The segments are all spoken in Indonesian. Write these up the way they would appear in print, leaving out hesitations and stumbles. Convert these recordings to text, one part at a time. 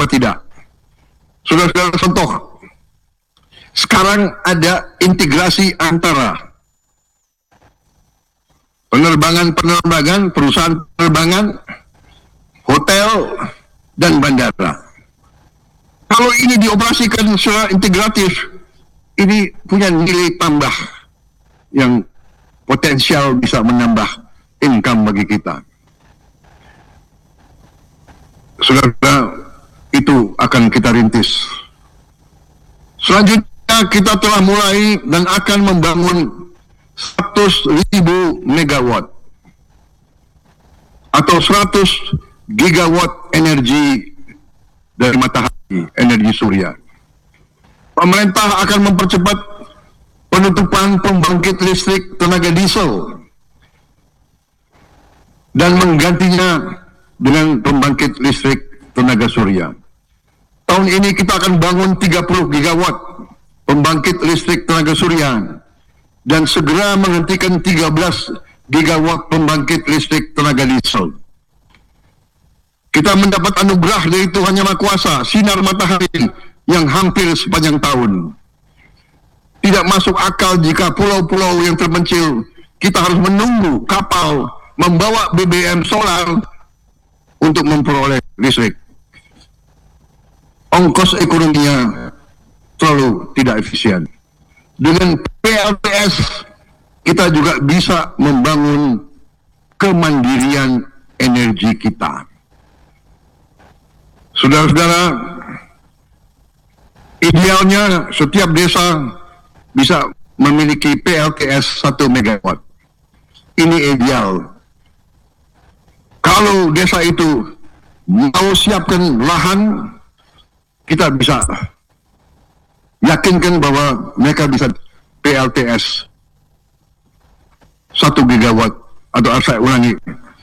tidak. Saudara-saudara, contoh, sekarang ada integrasi antara penerbangan, perusahaan penerbangan, hotel, dan bandara. Kalau ini dioperasikan secara integratif, ini punya nilai tambah yang potensial bisa menambah income bagi kita. Saudara, itu akan kita rintis. Selanjutnya kita telah mulai dan akan membangun 100.000 megawatt atau 100 gigawatt energi dari matahari, energi surya. Pemerintah akan mempercepat penutupan pembangkit listrik tenaga diesel dan menggantinya dengan pembangkit listrik tenaga surya. Tahun ini kita akan bangun 30 gigawatt pembangkit listrik tenaga surya dan segera menghentikan 13 gigawatt pembangkit listrik tenaga diesel. Kita mendapat anugerah dari Tuhan Yang Maha Kuasa, sinar matahari yang hampir sepanjang tahun. Tidak masuk akal jika pulau-pulau yang terpencil kita harus menunggu kapal membawa BBM solar untuk memperoleh listrik. Ongkos ekonominya terlalu tidak efisien. Dengan PLTS kita juga bisa membangun kemandirian energi kita. Saudara-saudara, idealnya setiap desa bisa memiliki PLTS 1 megawatt. Ini ideal. Kalau desa itu mau siapkan lahan, kita bisa yakinkan bahwa mereka bisa PLTS 1 gigawatt, atau saya ulangi,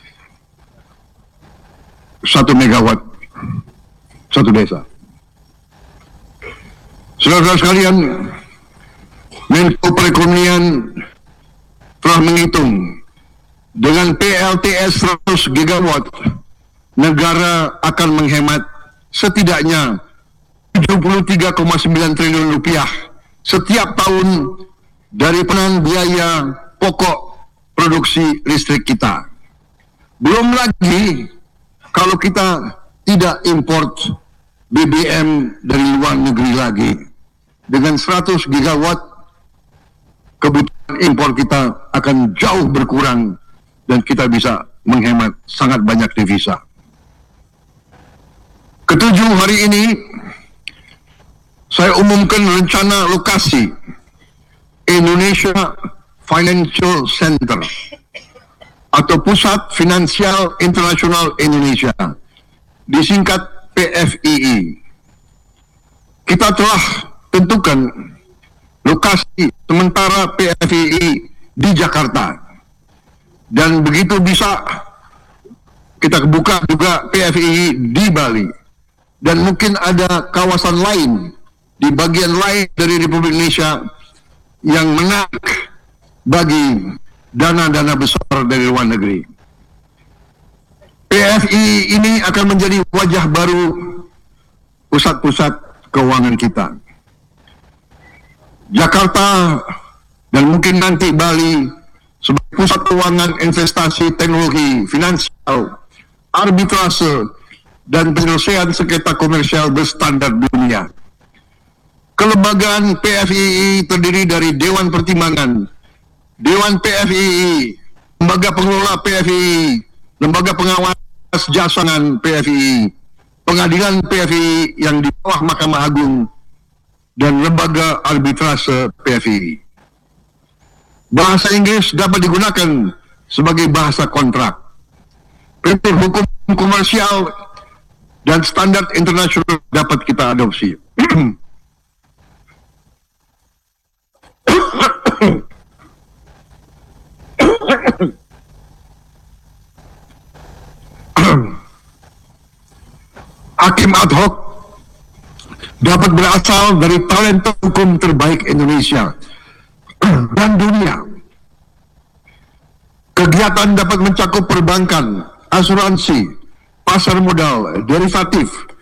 1 megawatt satu desa. Saudara-saudara sekalian, Menko Perekonomian telah menghitung dengan PLTS 100 gigawatt negara akan menghemat setidaknya 73,9 triliun rupiah setiap tahun dari penahan biaya pokok produksi listrik kita. Belum lagi kalau kita tidak import BBM dari luar negeri lagi. Dengan 100 gigawatt, kebutuhan impor kita akan jauh berkurang dan kita bisa menghemat sangat banyak devisa. Ketujuh, hari ini saya umumkan rencana lokasi Indonesia Financial Center atau Pusat Finansial Internasional Indonesia, disingkat PFII. Kita telah tentukan lokasi sementara PFII di Jakarta, dan begitu bisa kita buka juga PFII di Bali, dan mungkin ada kawasan lain di bagian lain dari Republik Indonesia yang menarik bagi dana-dana besar dari luar negeri. PFII ini akan menjadi wajah baru pusat-pusat keuangan kita. Jakarta dan mungkin nanti Bali sebagai pusat keuangan, investasi, teknologi, finansial, arbitrase, dan penyelesaian sengketa komersial berstandar dunia. Kelembagaan PFII terdiri dari Dewan Pertimbangan, Dewan PFII, Lembaga Pengelola PFII, Lembaga Pengawas Jasangan PFII, Pengadilan PFII yang di bawah Mahkamah Agung, dan Lembaga Arbitrase PFII. Bahasa Inggris dapat digunakan sebagai bahasa kontrak. Prinsip hukum komersial dan standar internasional dapat kita adopsi. Hakim ad hoc dapat berasal dari talenta hukum terbaik Indonesia dan dunia. Kegiatan dapat mencakup perbankan, asuransi, pasar modal, derivatif,